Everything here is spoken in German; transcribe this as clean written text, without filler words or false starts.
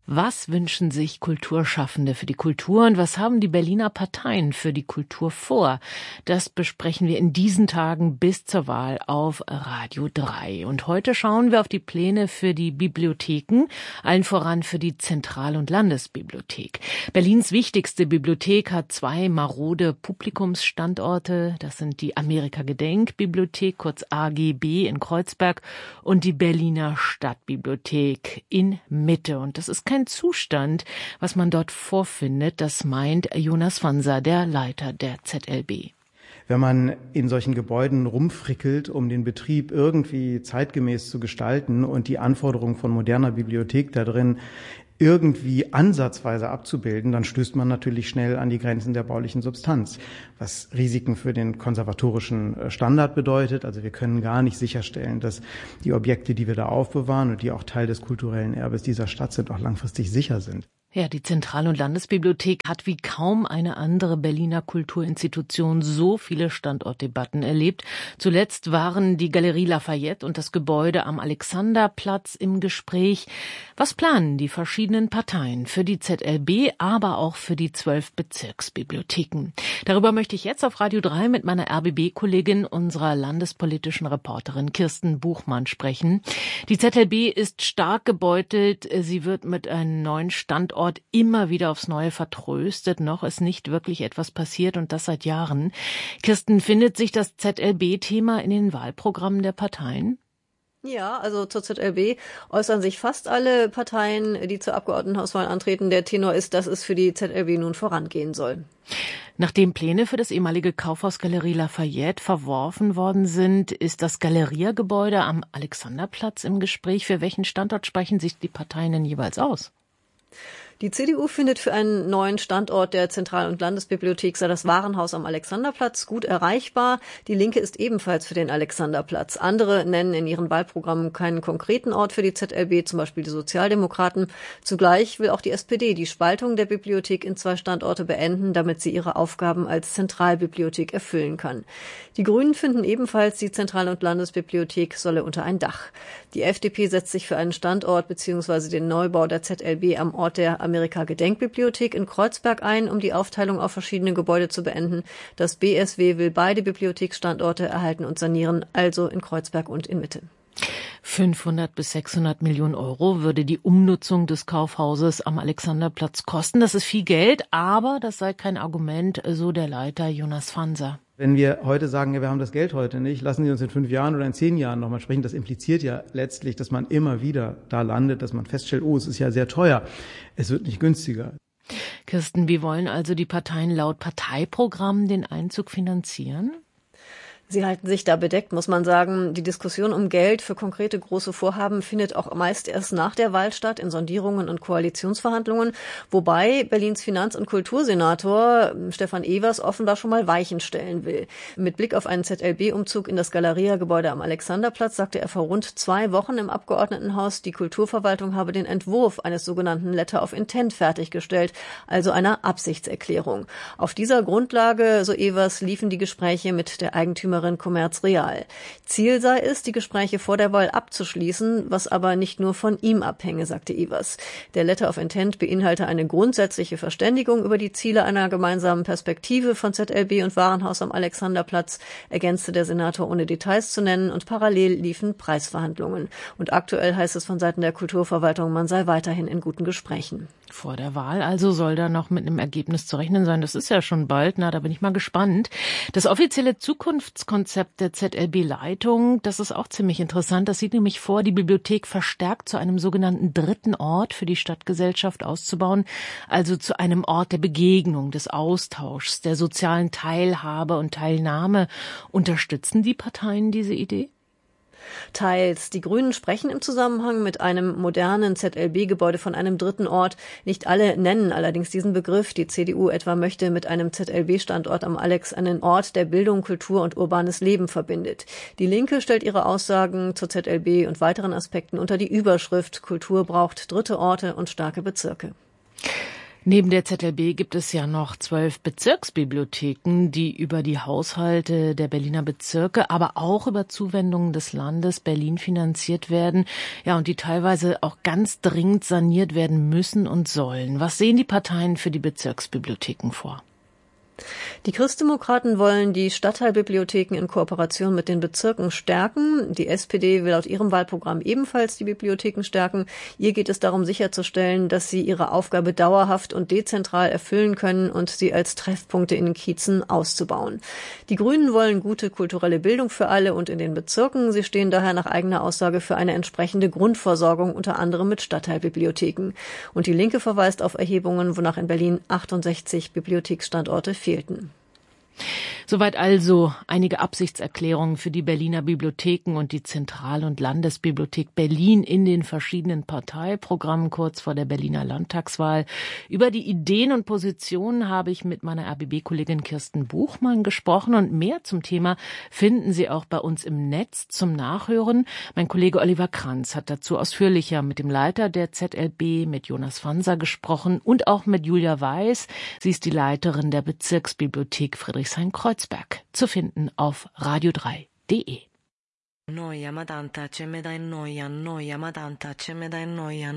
Was wünschen sich Kulturschaffende für die Kultur und was haben die Berliner Parteien für die Kultur vor? Das besprechen wir in diesen Tagen bis zur Wahl auf Radio 3. Und heute schauen wir auf die Pläne für die Bibliotheken, allen voran für die Zentral- und Landesbibliothek. Berlins wichtigste Bibliothek hat 2 marode Publikumsstandorte. Das sind die Amerika-Gedenk-Bibliothek, kurz AGB in Kreuzberg, und die Berliner Stadtbibliothek in Mitte. Und das ist kein Zustand, was man dort vorfindet, das meint Jonas Fanser, der Leiter der ZLB. Wenn man in solchen Gebäuden rumfrickelt, um den Betrieb irgendwie zeitgemäß zu gestalten und die Anforderungen von moderner Bibliothek da drin irgendwie ansatzweise abzubilden, dann stößt man natürlich schnell an die Grenzen der baulichen Substanz, was Risiken für den konservatorischen Standard bedeutet. Also wir können gar nicht sicherstellen, dass die Objekte, die wir da aufbewahren und die auch Teil des kulturellen Erbes dieser Stadt sind, auch langfristig sicher sind. Ja, die Zentral- und Landesbibliothek hat wie kaum eine andere Berliner Kulturinstitution so viele Standortdebatten erlebt. Zuletzt waren die Galerie Lafayette und das Gebäude am Alexanderplatz im Gespräch. Was planen die verschiedenen Parteien für die ZLB, aber auch für die 12 Bezirksbibliotheken? Darüber möchte ich jetzt auf Radio 3 mit meiner RBB-Kollegin, unserer landespolitischen Reporterin Kirsten Buchmann sprechen. Die ZLB ist stark gebeutelt. Sie wird mit einem neuen Standort immer wieder aufs Neue vertröstet. Noch ist nicht wirklich etwas passiert und das seit Jahren. Kirsten, findet sich das ZLB-Thema in den Wahlprogrammen der Parteien? Ja, also zur ZLB äußern sich fast alle Parteien, die zur Abgeordnetenhauswahl antreten. Der Tenor ist, dass es für die ZLB nun vorangehen soll. Nachdem Pläne für das ehemalige Kaufhaus Galerie Lafayette verworfen worden sind, ist das Galeria-Gebäude am Alexanderplatz im Gespräch. Für welchen Standort sprechen sich die Parteien denn jeweils aus? Die CDU findet, für einen neuen Standort der Zentral- und Landesbibliothek sei das Warenhaus am Alexanderplatz gut erreichbar. Die Linke ist ebenfalls für den Alexanderplatz. Andere nennen in ihren Wahlprogrammen keinen konkreten Ort für die ZLB, zum Beispiel die Sozialdemokraten. Zugleich will auch die SPD die Spaltung der Bibliothek in 2 Standorte beenden, damit sie ihre Aufgaben als Zentralbibliothek erfüllen kann. Die Grünen finden ebenfalls, die Zentral- und Landesbibliothek solle unter ein Dach. Die FDP setzt sich für einen Standort bzw. den Neubau der ZLB am Ort der Amerika-Gedenk-Bibliothek in Kreuzberg ein, um die Aufteilung auf verschiedene Gebäude zu beenden. Das BSW will beide Bibliotheksstandorte erhalten und sanieren, also in Kreuzberg und in Mitte. 500 bis 600 Millionen Euro würde die Umnutzung des Kaufhauses am Alexanderplatz kosten. Das ist viel Geld, aber das sei kein Argument, so der Leiter Jonas Fanser. Wenn wir heute sagen, ja, wir haben das Geld heute nicht, lassen Sie uns in 5 Jahren oder in 10 Jahren nochmal sprechen. Das impliziert ja letztlich, dass man immer wieder da landet, dass man feststellt, oh, es ist ja sehr teuer. Es wird nicht günstiger. Kirsten, wie wollen also die Parteien laut Parteiprogramm den Einzug finanzieren? Sie halten sich da bedeckt, muss man sagen. Die Diskussion um Geld für konkrete große Vorhaben findet auch meist erst nach der Wahl statt, in Sondierungen und Koalitionsverhandlungen. Wobei Berlins Finanz- und Kultursenator Stefan Evers offenbar schon mal Weichen stellen will. Mit Blick auf einen ZLB-Umzug in das Galeria-Gebäude am Alexanderplatz sagte er vor rund 2 Wochen im Abgeordnetenhaus, die Kulturverwaltung habe den Entwurf eines sogenannten Letter of Intent fertiggestellt, also einer Absichtserklärung. Auf dieser Grundlage, so Evers, liefen die Gespräche mit der Eigentümerin Commerz Real. Ziel sei es, die Gespräche vor der Wahl abzuschließen, was aber nicht nur von ihm abhänge, sagte Evers. Der Letter of Intent beinhalte eine grundsätzliche Verständigung über die Ziele einer gemeinsamen Perspektive von ZLB und Warenhaus am Alexanderplatz, ergänzte der Senator, ohne Details zu nennen, und parallel liefen Preisverhandlungen. Und aktuell heißt es von Seiten der Kulturverwaltung, man sei weiterhin in guten Gesprächen. Vor der Wahl also soll da noch mit einem Ergebnis zu rechnen sein. Das ist ja schon bald, da bin ich mal gespannt. Das offizielle Zukunftskonzept der ZLB-Leitung, das ist auch ziemlich interessant. Das sieht nämlich vor, die Bibliothek verstärkt zu einem sogenannten 3. Ort für die Stadtgesellschaft auszubauen, also zu einem Ort der Begegnung, des Austauschs, der sozialen Teilhabe und Teilnahme. Unterstützen die Parteien diese Idee? Teils. Die Grünen sprechen im Zusammenhang mit einem modernen ZLB-Gebäude von einem 3. Ort. Nicht alle nennen allerdings diesen Begriff. Die CDU etwa möchte mit einem ZLB-Standort am Alex einen Ort, der Bildung, Kultur und urbanes Leben verbindet. Die Linke stellt ihre Aussagen zur ZLB und weiteren Aspekten unter die Überschrift: Kultur braucht 3. Orte und starke Bezirke. Neben der ZLB gibt es ja noch 12 Bezirksbibliotheken, die über die Haushalte der Berliner Bezirke, aber auch über Zuwendungen des Landes Berlin finanziert werden. Ja, und die teilweise auch ganz dringend saniert werden müssen und sollen. Was sehen die Parteien für die Bezirksbibliotheken vor? Die Christdemokraten wollen die Stadtteilbibliotheken in Kooperation mit den Bezirken stärken. Die SPD will laut ihrem Wahlprogramm ebenfalls die Bibliotheken stärken. Ihr geht es darum, sicherzustellen, dass sie ihre Aufgabe dauerhaft und dezentral erfüllen können und sie als Treffpunkte in den Kiezen auszubauen. Die Grünen wollen gute kulturelle Bildung für alle und in den Bezirken. Sie stehen daher nach eigener Aussage für eine entsprechende Grundversorgung, unter anderem mit Stadtteilbibliotheken. Und die Linke verweist auf Erhebungen, wonach in Berlin 68 Bibliotheksstandorte fehlten. Soweit also einige Absichtserklärungen für die Berliner Bibliotheken und die Zentral- und Landesbibliothek Berlin in den verschiedenen Parteiprogrammen kurz vor der Berliner Landtagswahl. Über die Ideen und Positionen habe ich mit meiner RBB-Kollegin Kirsten Buchmann gesprochen und mehr zum Thema finden Sie auch bei uns im Netz zum Nachhören. Mein Kollege Oliver Kranz hat dazu ausführlicher mit dem Leiter der ZLB, mit Jonas Fanser, gesprochen und auch mit Julia Weiß. Sie ist die Leiterin der Bezirksbibliothek Friedrichshain-Kreuzberg, zu finden auf radio3.de. Noia, ma tanta, ce me dai noia, ma tanta, ce me dai noia.